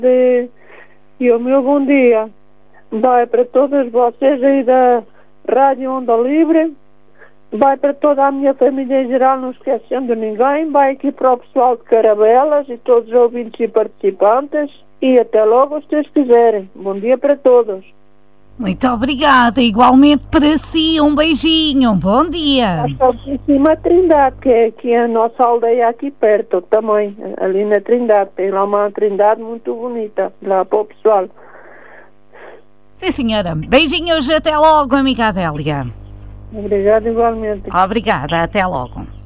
E o meu bom dia vai para todos vocês aí da Rádio Onda Livre, vai para toda a minha família em geral, não esquecendo ninguém, vai aqui para o pessoal de Carabelas e todos os ouvintes e participantes, e até logo se Deus quiserem. Bom dia para todos. Muito obrigada, igualmente para si, um beijinho, bom dia. Nós estamos em cima da Trindade, que é a nossa aldeia aqui perto também, ali na Trindade, tem lá uma Trindade muito bonita, lá para o pessoal. Sim, senhora, beijinhos, até logo, amiga Adélia. Obrigada igualmente. Obrigada, até logo.